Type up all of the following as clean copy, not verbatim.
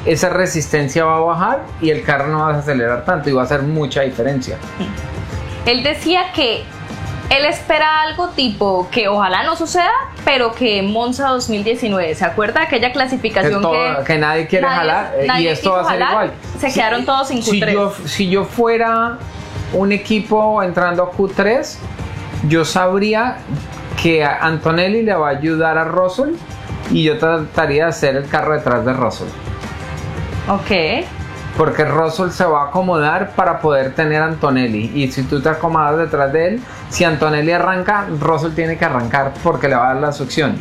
esa resistencia va a bajar y el carro no va a acelerar tanto y va a hacer mucha diferencia. Él decía que él espera algo tipo que ojalá no suceda, pero que Monza 2019, ¿se acuerda de aquella clasificación que nadie quiere jalar? Y esto va a ser igual. Se quedaron todos sin Q3. Si yo fuera un equipo entrando a Q3, yo sabría que Antonelli le va a ayudar a Russell y yo trataría de hacer el carro detrás de Russell. Ok. Porque Russell se va a acomodar para poder tener a Antonelli. Y si tú te acomodas detrás de él, si Antonelli arranca, Russell tiene que arrancar porque le va a dar la succión.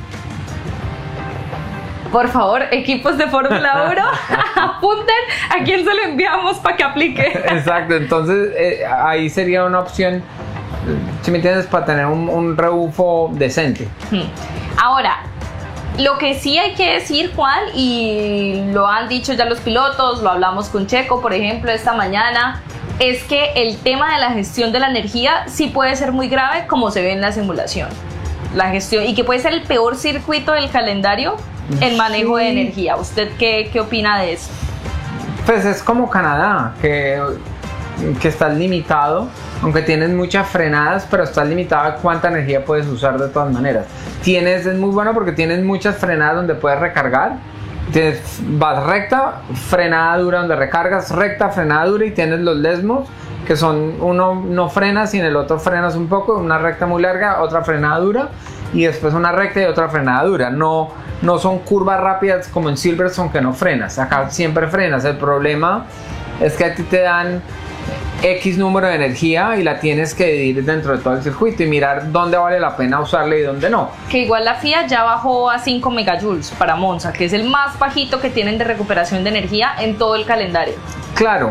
Por favor, equipos de Fórmula 1, apunten a quién se lo enviamos para que aplique. Exacto, entonces ahí sería una opción, si me entiendes, para tener un rebufo decente. Ahora, lo que sí hay que decir, Juan, y lo han dicho ya los pilotos, lo hablamos con Checo, por ejemplo, esta mañana, es que el tema de la gestión de la energía sí puede ser muy grave, como se ve en la simulación. La gestión, y que puede ser el peor circuito del calendario, el manejo de energía. ¿Usted qué opina de eso? Pues es como Canadá, que estás limitado, aunque tienes muchas frenadas, pero estás limitado a cuánta energía puedes usar de todas maneras. Es muy bueno porque tienes muchas frenadas donde puedes recargar. Vas recta, frenada dura donde recargas, recta, frenada dura, y tienes los lesmos, que son, uno no frenas y en el otro frenas un poco, una recta muy larga, otra frenada dura, y después una recta y otra frenada dura. No son curvas rápidas como en Silverstone que no frenas, acá siempre frenas. El problema es que a ti te dan X número de energía y la tienes que dividir dentro de todo el circuito y mirar dónde vale la pena usarla y dónde no. Que igual la FIA ya bajó a 5 megajoules para Monza, que es el más bajito que tienen de recuperación de energía en todo el calendario. Claro,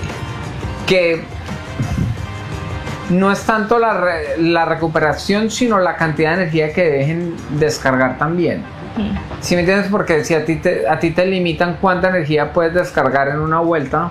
que no es tanto la recuperación, sino la cantidad de energía que dejen descargar también. ¿Sí me entiendes? Porque si a ti te limitan cuánta energía puedes descargar en una vuelta,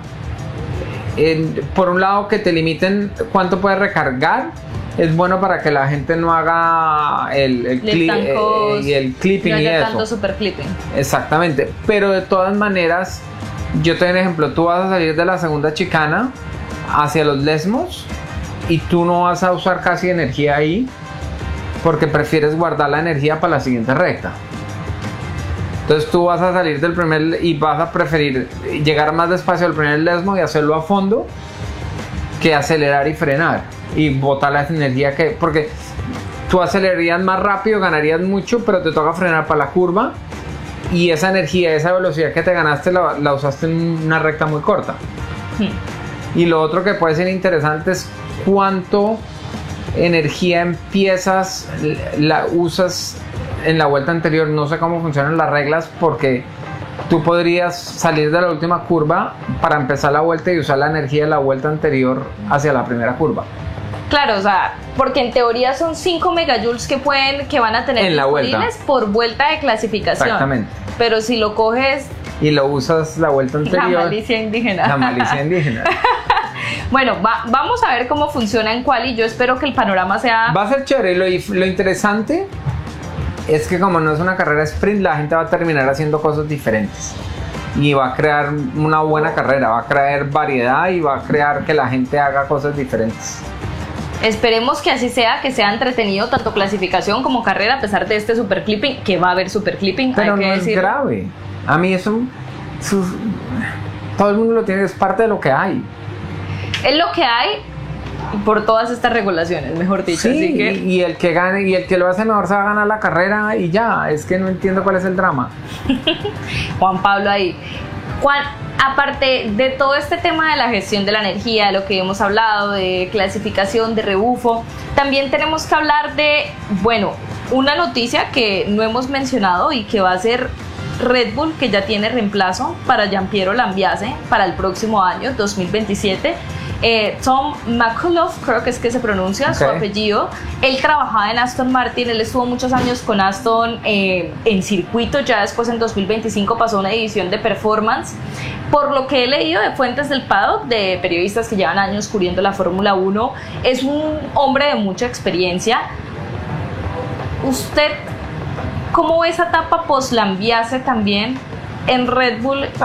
por un lado que te limiten cuánto puedes recargar, es bueno para que la gente no haga el clipping no y eso. Tanto super clipping. Exactamente, pero de todas maneras, yo te doy un ejemplo. Tú vas a salir de la segunda chicana hacia los lesmos y tú no vas a usar casi energía ahí porque prefieres guardar la energía para la siguiente recta. Entonces tú vas a salir del primer y vas a preferir llegar más despacio al primer lesmo y hacerlo a fondo que acelerar y frenar y botar la energía porque tú acelerarías más rápido, ganarías mucho, pero te toca frenar para la curva y esa energía, esa velocidad que te ganaste la usaste en una recta muy corta. Y lo otro que puede ser interesante es cuánto energía empiezas, la usas en la vuelta anterior. No sé cómo funcionan las reglas porque tú podrías salir de la última curva para empezar la vuelta y usar la energía de la vuelta anterior hacia la primera curva. Claro, o sea, porque en teoría son 5 megajoules que van a tener en la vuelta por vuelta de clasificación. Exactamente. Pero si lo coges y lo usas la vuelta anterior, la malicia indígena. La malicia indígena. Bueno, vamos a ver cómo funciona en quali. Yo espero que el panorama sea... Va a ser chévere. Y lo interesante es que como no es una carrera sprint, la gente va a terminar haciendo cosas diferentes y va a crear una buena carrera, va a crear variedad y va a crear que la gente haga cosas diferentes. Esperemos que así sea, que sea entretenido tanto clasificación como carrera, a pesar de este super clipping, que va a haber super clipping. Pero hay que no es decirlo. grave. A mí eso todo el mundo lo tiene, es parte de lo que hay. Es lo que hay por todas estas regulaciones, mejor dicho. Sí, así que... y el que gane y el que lo hace mejor se va a ganar la carrera y ya. Es que no entiendo cuál es el drama. Juan Pablo ahí. Juan, aparte de todo este tema de la gestión de la energía, de lo que hemos hablado, de clasificación, de rebufo, también tenemos que hablar de, bueno, una noticia que no hemos mencionado y que va a ser Red Bull, que ya tiene reemplazo para Gianpiero Lambiase para el próximo año, 2027. Tom McAuliffe, creo que es que se pronuncia su apellido. Él trabajaba en Aston Martin, él estuvo muchos años con Aston en circuito, ya después en 2025 pasó a una división de performance. Por lo que he leído de fuentes del paddock, de periodistas que llevan años cubriendo la Fórmula 1, es un hombre de mucha experiencia. ¿Usted cómo ve esa etapa post-Lambiase también en Red Bull